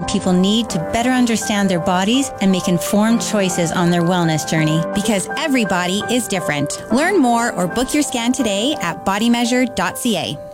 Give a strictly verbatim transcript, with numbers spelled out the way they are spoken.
people need to better understand their bodies and make informed choices on their wellness journey, because every body is different. Learn more or book your scan today at body measure dot c a.